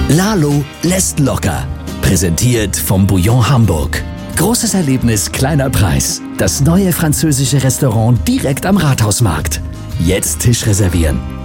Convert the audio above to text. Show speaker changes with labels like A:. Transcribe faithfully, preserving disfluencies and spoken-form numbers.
A: Lalo lässt locker. Präsentiert vom Bouillon Hamburg. Großes Erlebnis, kleiner Preis. Das neue französische Restaurant direkt am Rathausmarkt. Jetzt Tisch reservieren.